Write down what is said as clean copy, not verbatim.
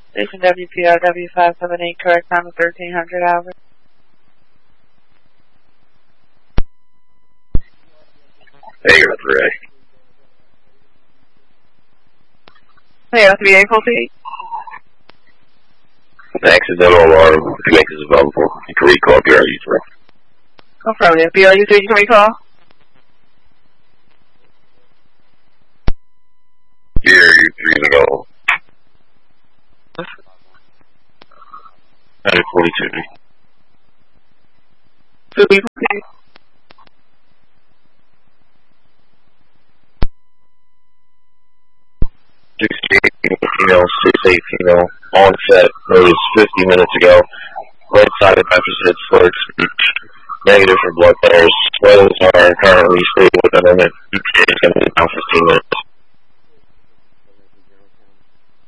Station WPRW 578, correct time of 1300 hours. Hey, Ray. Hey, SBA 48. Accidental alarm connect is available. You can recall BRU3. No problem. BRU3, you can recall? BRU3 is available. 942. 2B42. Female, 6'8" female, on set, notice 50 minutes ago. Right side of deficit, slurred speech, negative for blood pressures. Vitals are currently stable with an limit. ETA is going to be about 15 minutes.